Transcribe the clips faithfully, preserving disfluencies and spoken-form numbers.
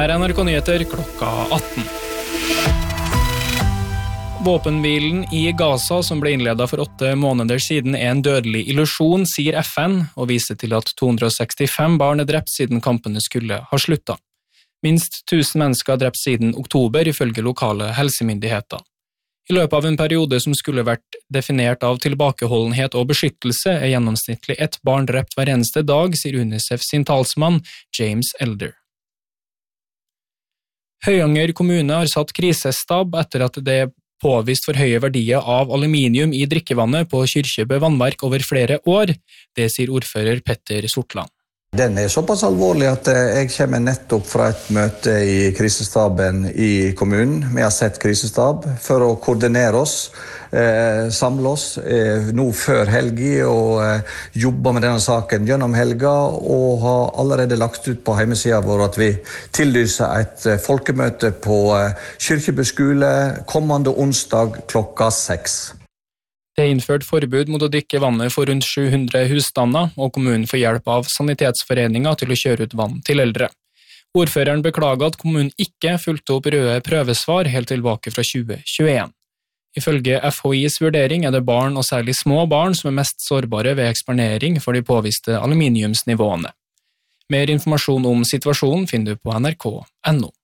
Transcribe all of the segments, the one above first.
Her er N R K Nyheter klokka atten. Våpenhvilen i Gaza, som ble innledet for åtte måneder siden, er en dødelig illusjon, sier F N, og viser til at to hundre sekstifem barn er drept siden kampene skulle ha sluttet. Minst tusen mennesker er drept siden oktober, ifølge lokale helsemyndigheter. I løpet av en periode som skulle vært definert av tilbakeholdenhet og beskyttelse, er gjennomsnittlig ett barn drept hver eneste dag, sier UNICEF sin talsmann, James Elder. Høyanger kommune har satt krisestab etter at det er påvist for høye verdier av aluminium i drikkevannet på Kyrkjebø vannverk over flere år. Det sier ordfører Petter Sortland. Den er såpass alvorlig at jeg kommer nettopp fra et møte i krisestaben i kommunen. Vi har sett krisestab for å koordinere oss, eh, samle oss eh, nå før helgi og eh, jobbe med denne saken gjennom helga og har allerede lagt ut på hjemmesiden vår at vi tillyser et eh, folkemøte på eh, Kyrkjebø skole kommende onsdag klokka seks. Det er innført forbud mot å drikke vannet for rundt sju hundre husstander, og kommunen får hjelp av sanitetsforeninger til å kjøre ut vann til eldre. Ordføreren beklager at kommunen ikke fulgte opp røde prøvesvar helt tilbake fra tjue tjueen. Ifølge F H I's vurdering er det barn, og særlig små barn, som er mest sårbare ved eksponering for de påviste aluminiumsnivåene. Mer informasjon om situasjonen finner du på N R K punktum N O.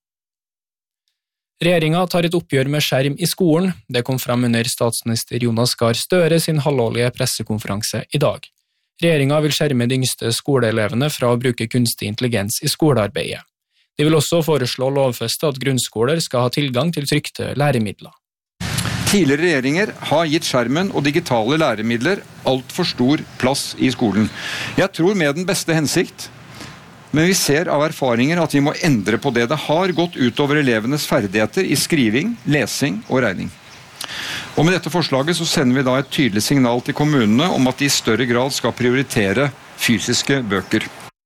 Regjeringen tar et oppgjør med skjerm i skolen. Det kom frem under statsminister Jonas Gahr Støre sin halvårlige pressekonferanse i dag. Regjeringen vil skjerme de yngste skoleelevene fra å bruke kunstig intelligens i skolearbeidet. De vil også foreslå å lovfeste at grunnskoler skal ha tilgang til trykte læremidler. Tidligere regjeringer har gitt skjermen og digitale læremidler alt for stor plass i skolen. Jeg tror med den beste hensikt, men vi ser av erfaringer at vi må endre på det. Det har gått utover elevenes ferdigheter i skriving, lesing og regning. Og med dette forslaget så sender vi da et tydelig signal til kommunene om at de i større grad skal prioritere fysiske bøker.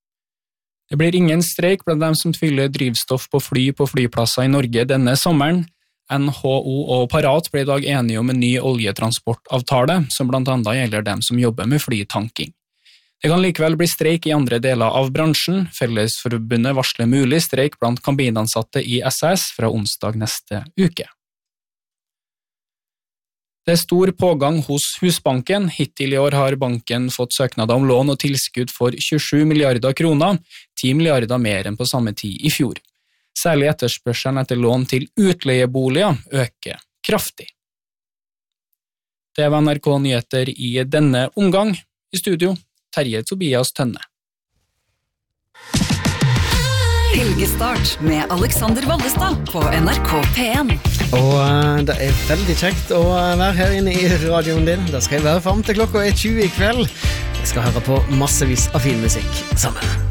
Det blir ingen streik blant dem som fyller drivstoff på fly på flyplasser i Norge denne sommeren. N H O og Parat ble i dag enige om en ny oljetransportavtale, som blant annet gjelder dem som jobber med flytanking. Det kan likevel bli streik i andre deler av bransjen. Fellesforbundet varsler mulig streik blant kabinansatte i S A S fra onsdag neste uke. Det er stor pågang hos Husbanken. Hittil i år har banken fått søknader om lån og tilskudd for tjuesju milliarder kroner, ti milliarder mer enn på samme tid i fjor. Særlig etterspørselen etter lån til utleieboliger øker kraftig. Det var N R K Nyheter i denne omgang. I studio Terje Tobias Tønne. Helgestart med Alexander Vallestad på N R K P en. Og uh, det er veldig kjekt å være her inne i radioen din. Da skal jeg være frem til klokka er tjue i kveld. Jeg skal høre på massevis av fin musikk sammen.